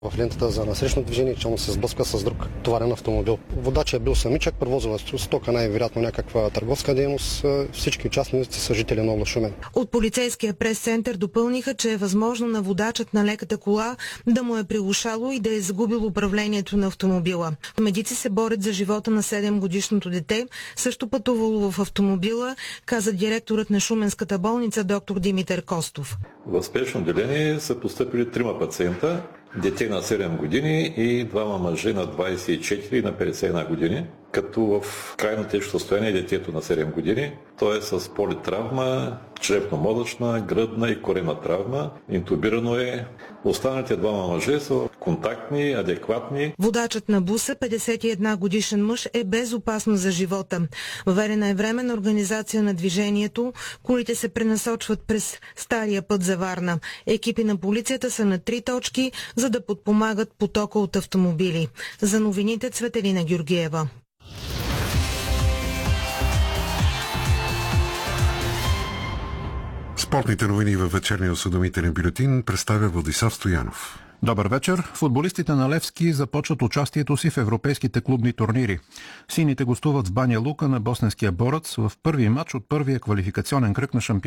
В лентата за насрещно движение, че му се сблъска с друг товарен автомобил. Водачът е бил самичък, превозил стока, най-вероятно някаква търговска дейност. Всички участници са жители на област Шумен. От полицейския прес-център допълниха, че е възможно на водачът на леката кола да му е прилушало и да е загубил управлението на автомобила. Медици се борят за живота на 7-годишното дете, също пътувало в автомобила, каза директорът на Шуменската болница доктор Димитър Костов. В спешно отделение са постъпили 3 пациента, дете на 7 години и 2 мъже на 24 и на 51 години, като в крайно тежко състояние детето на 7 години. То е с политравма, черепно-мозъчна, гръдна и коремна травма. Интубирано е. Останалите 2 мъже са контактни, адекватни. Водачът на буса, 51 годишен мъж, е без опасност за живота. Въведена е временна организация на движението. Колите се пренасочват през стария път за Варна. Екипи на полицията са на 3 точки, за да подпомагат потока от автомобили. За новините Цветелина Георгиева. Спортните новини във вечерния осведомителен бюлетин представя Владислав Стоянов. Добър вечер. Футболистите на Левски започват участието си в европейските клубни турнири. Сините гостуват в Баня Лука на босненския Борец в първи матч от първия квалификационен кръг на шампионата.